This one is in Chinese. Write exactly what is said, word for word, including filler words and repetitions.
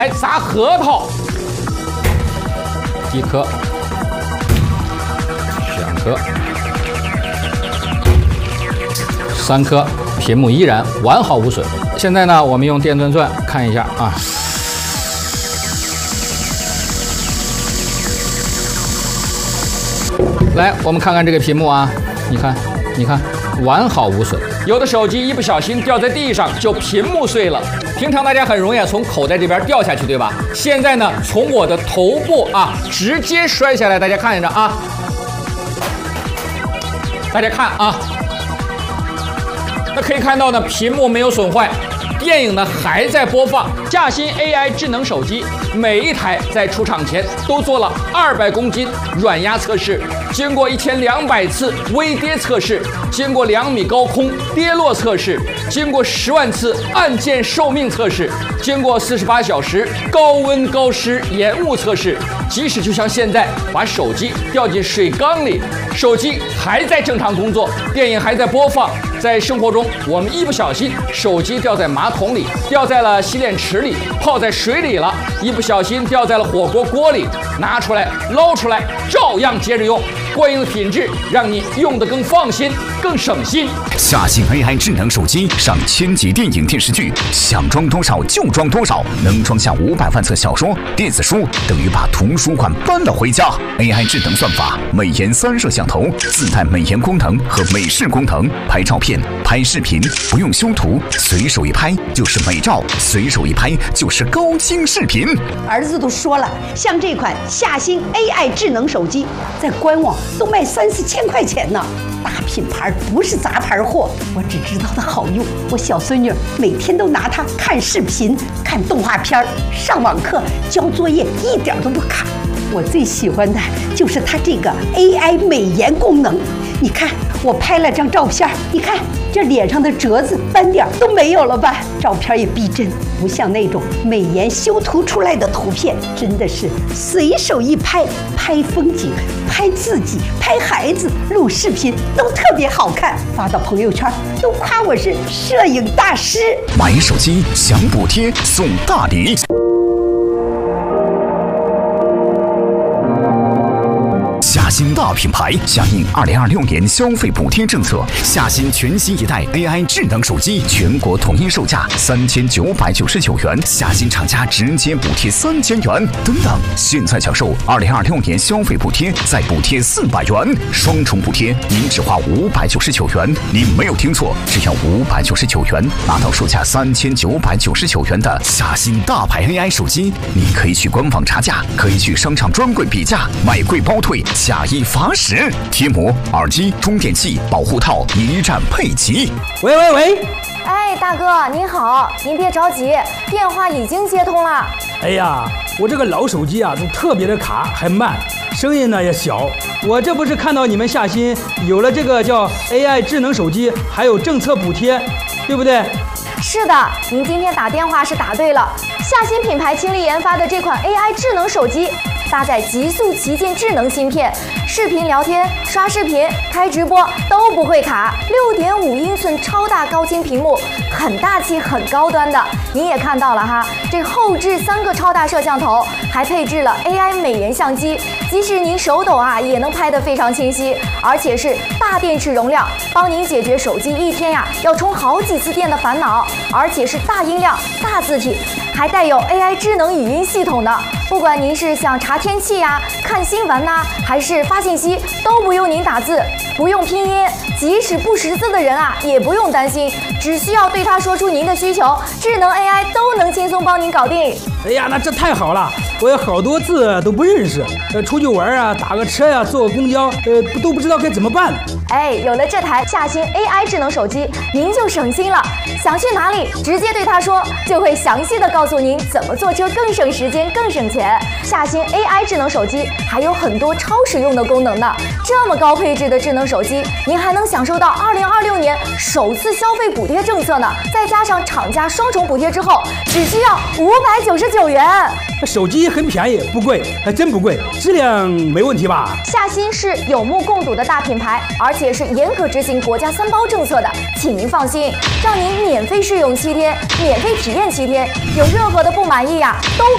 来砸核桃，一颗，两颗，三颗，屏幕依然完好无损。现在呢，我们用电钻钻看一下啊。 来，我们看看这个屏幕啊，你看，你看，完好无损。有的手机一不小心掉在地上，就屏幕碎了。平常大家很容易啊从口袋这边掉下去，对吧？现在呢，从我的头部啊直接摔下来，大家看着啊，大家看啊，那可以看到呢，屏幕没有损坏。 电影呢还在播放，夏新 A I 智能手机每一台在出厂前都做了二百公斤软压测试，经过一千两百次微跌测试，经过两米高空跌落测试，经过十万次按键寿命测试，经过四十八小时高温高湿延误测试，即使就像现在把手机掉进水缸里，手机还在正常工作，电影还在播放。在生活中，我们一不小心手机掉在马桶里，掉在了洗脸池里，泡在水里了，一不小心掉在了火锅锅里，拿出来捞出来，照样接着用。过硬的品质让你用得更放心、更省心。 夏新 A I 智能手机上千集电影电视剧，想装多少就装多少，能装下五百万册小说、电子书，等于把图书馆搬了回家。A I 智能算法，美颜三摄像头，自带美颜功能和美视功能，拍照片、拍视频不用修图，随手一拍就是美照，随手一拍就是高清视频。 儿子都说了，像这款夏新 A I 智能手机，在官网都卖三四千块钱呢。大品牌不是杂牌货，我只知道它好用。我小孙女每天都拿它看视频、看动画片、上网课、交作业，一点都不卡。我最喜欢的就是它这个 A I 美颜功能。你看，我拍了张照片，你看这脸上的褶子、斑点都没有了吧？照片也逼真，不像那种美颜修图出来的图片，真的是随手一拍，拍风景、拍自己、拍孩子、录视频都特别好看，发到朋友圈都夸我是摄影大师。 买手机享补贴送大礼。夏新大品牌响应二零二六年消费补贴政策，夏新全新一代 A I 智能手机全国统一售价三千九百九十九元，夏新厂家直接补贴三千元。等等，现在享受二零二六年消费补贴，再补贴四百元，双重补贴，您只花五百九十九元。您没有听错，只要五百九十九元，拿到售价三千九百九十九元的夏新大牌 A I 手机。你可以去官网查价，可以去商场专柜比价，买贵包退。假一罚十，贴膜、耳机、充电器、保护套一站配齐。 喂喂喂！ 哎，大哥您好，您别着急，电话已经接通了。 哎呀，我这个老手机啊，都特别的卡，还慢，声音呢也小。我这不是看到你们夏新有了这个叫 A I 智能手机，还有政策补贴，对不对？ 是的，您今天打电话是打对了。夏新品牌倾力研发的这款 A I 智能手机，搭载极速旗舰智能芯片，视频聊天、刷视频、开直播都不会卡。六点五英寸超大高清屏幕，很大气、很高端的。您也看到了哈，这后置三个超大摄像头，还配置了 A I 美颜相机，即使您手抖啊，也能拍得非常清晰。而且是大电池容量，帮您解决手机一天呀要充好几次电的烦恼。而且是大音量、大字体，还带有 A I 智能语音系统的。不管您是想查天气呀、看新闻呐、啊，还是发信息，都不用您打字，不用拼音，即使不识字的人啊，也不用担心，只需要对他说出您的需求，智能 A I 都能轻松帮您搞定。 哎呀，那这太好了！我有好多字都不认识，呃，出去玩啊，打个车呀、啊，坐个公交，呃，都不知道该怎么办。 哎，有了这台夏新 A I 智能手机，您就省心了。想去哪里，直接对他说，就会详细的告诉您怎么坐车更省时间、更省钱。夏新 A I 智能手机还有很多超实用的功能呢。这么高配置的智能手机，您还能享受到二零二六年首次消费补贴政策呢。再加上厂家双重补贴之后，只需要五百九十九元。 手机很便宜，不贵，还真不贵，质量没问题吧？ 夏新是有目共睹的大品牌，而且是严格执行国家三包政策的，请您放心，让您免费试用七天，免费体验七天，有任何的不满意呀、啊，都